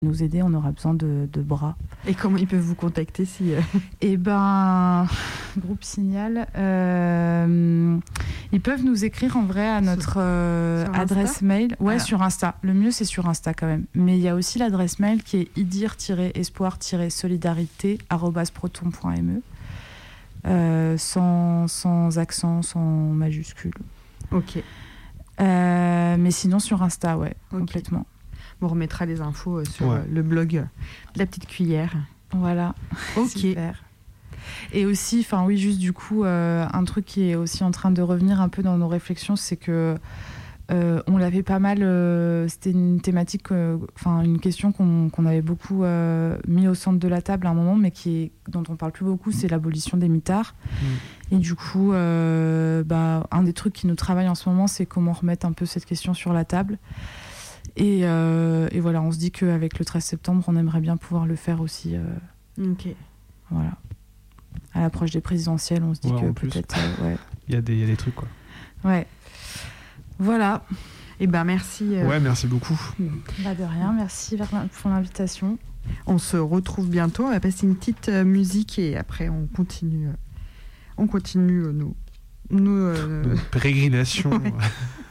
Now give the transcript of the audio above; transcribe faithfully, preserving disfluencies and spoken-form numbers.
nous aider, on aura besoin de, de bras. Et comment ils peuvent vous contacter si... Euh... Eh ben, groupe Signal, euh, ils peuvent nous écrire en vrai à notre euh, adresse mail. Ouais, voilà. Sur Insta. Le mieux, c'est sur Insta quand même. Mais il y a aussi l'adresse mail qui est idir-espoir-solidarité arobase proton point m e euh, sans, sans accent, sans majuscule. Ok. Euh, mais sinon, sur Insta, ouais, okay. Complètement. On remettra les infos sur ouais. le blog de La Petite Cuillère. Voilà. Ok. Super. Et aussi, enfin oui, juste du coup, euh, un truc qui est aussi en train de revenir un peu dans nos réflexions, c'est que euh, on l'avait pas mal. Euh, c'était une thématique, enfin euh, une question qu'on, qu'on avait beaucoup euh, mis au centre de la table à un moment, mais qui est, dont on parle plus beaucoup, c'est l'abolition des mitards. Mmh. Et du coup, euh, bah, un des trucs qui nous travaille en ce moment, c'est comment remettre un peu cette question sur la table. Et, euh, et voilà, on se dit qu'avec le treize septembre, on aimerait bien pouvoir le faire aussi. Euh, ok. Voilà. À l'approche des présidentielles, on se dit ouais, que peut-être... Euh, ouais. il, y a des, il y a des trucs, quoi. Ouais. Voilà. Eh ben merci. Euh... Ouais, merci beaucoup. Bah de rien, merci pour l'invitation. On se retrouve bientôt. On va passer une petite euh, musique et après, on continue, euh, on continue euh, nos... nos, euh... nos pérégrinations. Ouais.